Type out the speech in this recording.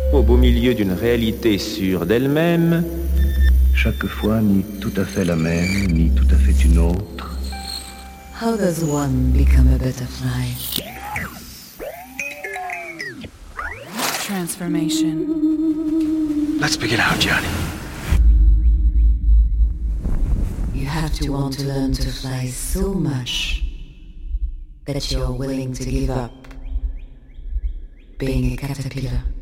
Au beau milieu d'une réalité sûre d'elle-même, chaque fois ni tout à fait la même, ni tout à fait une autre. How does one become a butterfly? Transformation. Let's begin our journey. You have to want to learn to fly so much that you're willing to give up being a caterpillar.